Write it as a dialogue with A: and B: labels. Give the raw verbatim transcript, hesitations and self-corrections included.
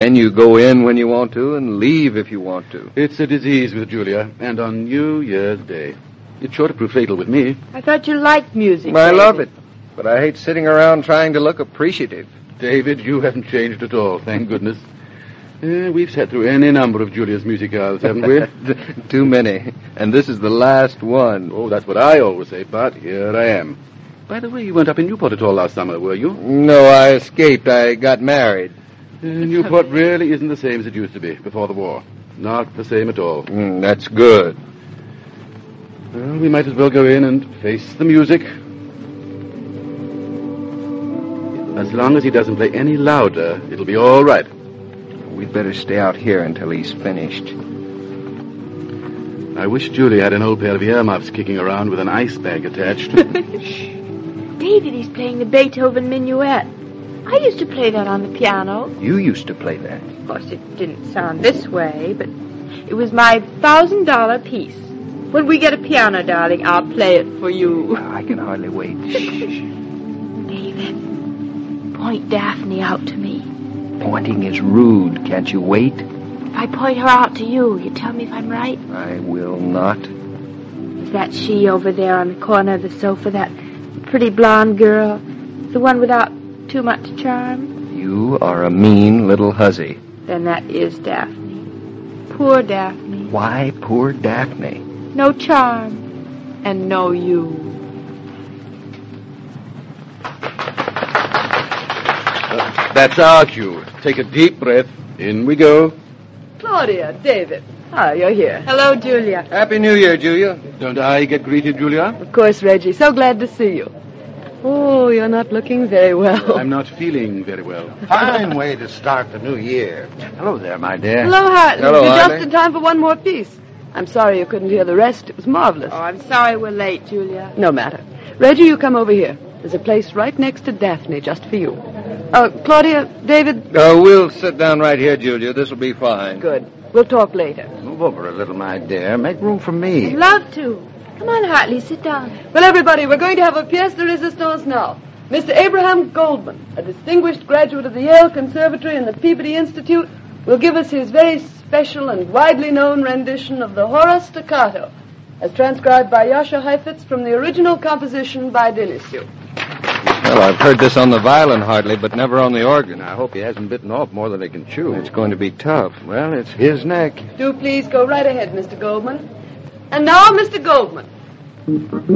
A: And you go in when you want to and leave if you want to.
B: It's a disease with Julia, and on New Year's Day. It's sure to prove fatal with me.
C: I thought you liked music,
A: I
C: David.
A: love it, but I hate sitting around trying to look appreciative.
B: David, you haven't changed at all, thank goodness. Uh, we've sat through any number of Julia's musicals, haven't we?
A: Too many. And this is the last one.
B: Oh, that's what I always say, but here I am. By the way, you weren't up in Newport at all last summer, were you?
A: No, I escaped. I got married.
B: Uh, Newport really isn't the same as it used to be before the war. Not the same at all.
A: Mm, that's good.
B: Well, we might as well go in and face the music. As long as he doesn't play any louder, it'll be all right.
A: We'd better stay out here until he's finished.
B: I wish Julia had an old pair of earmuffs kicking around with an ice bag attached.
C: David, he's playing the Beethoven Minuet. I used to play that on the piano.
A: You used to play that.
C: Of course, it didn't sound this way, but it was my thousand dollar piece. When we get a piano, darling, I'll play it for you.
A: I can hardly wait.
C: David, point Daphne out to me.
A: Pointing is rude. Can't you wait?
C: If I point her out to you, you tell me if I'm right?
A: I will not.
C: Is that she over there on the corner of the sofa, that pretty blonde girl? The one without too much charm?
A: You are a mean little hussy.
C: Then that is Daphne. Poor Daphne.
A: Why poor Daphne?
C: No charm. And no you.
B: Uh, that's our cue. Take a deep breath. In we go.
D: Claudia, David. Ah, you're here.
C: Hello, Julia.
A: Happy New Year, Julia.
B: Don't I get greeted, Julia?
D: Of course, Reggie. So glad to see you. Oh, you're not looking very well.
B: I'm not feeling very well.
E: Fine way to start the new year. Hello there, my dear.
D: Hello, Hartley.
A: Hello,
D: You're
A: Hartley.
D: just in time for one more piece. I'm sorry you couldn't hear the rest. It was marvelous.
C: Oh, I'm sorry we're late, Julia.
D: No matter. Reggie, you come over here. There's a place right next to Daphne just for you. Uh, Claudia, David.
A: Uh, we'll sit down right here, Julia. This will be fine.
D: Good. We'll talk later.
E: Move over a little, my dear. Make room for me.
C: I'd love to. Come on, Hartley, sit down.
D: Well, everybody, we're going to have a pièce de résistance now. Mister Abraham Goldman, a distinguished graduate of the Yale Conservatory and the Peabody Institute, will give us his very special and widely known rendition of the Hora Staccato, as transcribed by Jascha Heifetz from the original composition by Denisio.
A: Well, I've heard this on the violin hardly, but never on the organ.
E: I hope he hasn't bitten off more than he can chew.
A: It's going to be tough.
E: Well, it's his neck.
D: Do please go right ahead, Mister Goldman. And now, Mister Goldman.